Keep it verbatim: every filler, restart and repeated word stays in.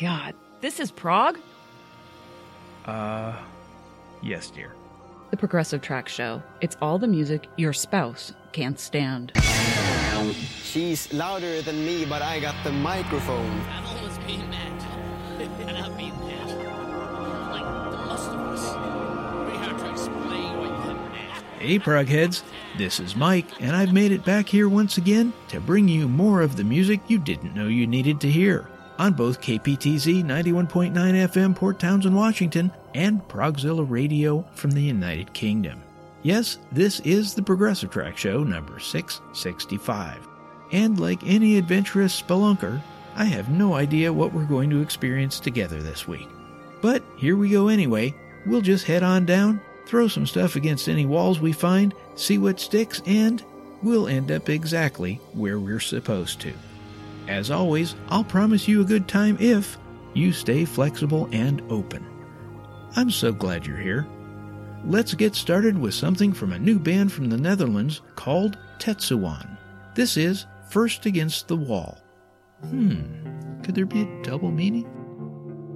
God, this is Prague? Uh, yes, dear. The Progressive Track Show. It's all the music your spouse can't stand. She's louder than me, but I got the microphone. I've always been that. And I've been that. Like the rest of us. We have to explain what you have that. Hey, Progheads. This is Mike, and I've made it back here once again to bring you more of the music you didn't know you needed to hear on both K P T Z ninety-one point nine F M Port Townsend, Washington, and Progzilla Radio from the United Kingdom. Yes, this is the Progressive Track Show number six sixty-five. And like any adventurous spelunker, I have no idea what we're going to experience together this week. But here we go anyway. We'll just head on down, throw some stuff against any walls we find, see what sticks, and we'll end up exactly where we're supposed to. As always, I'll promise you a good time if you stay flexible and open. I'm so glad you're here. Let's get started with something from a new band from the Netherlands called Tetsuwan. This is First Against the Wall. Hmm, could there be a double meaning?